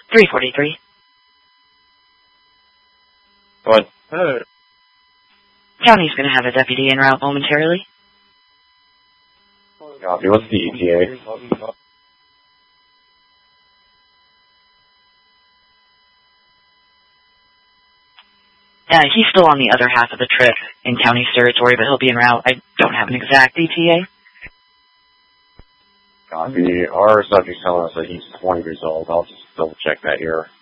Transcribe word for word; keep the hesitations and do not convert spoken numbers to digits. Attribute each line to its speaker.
Speaker 1: three forty-three.
Speaker 2: What? Hey.
Speaker 1: County's going to have a deputy en route momentarily.
Speaker 2: Copy. What's the E T A?
Speaker 1: Uh, he's still on the other half of the trip in County's territory, but he'll be en route. I don't have an exact E T A.
Speaker 2: Copy. Our subject's telling us that he's twenty years old. I'll just double check that here.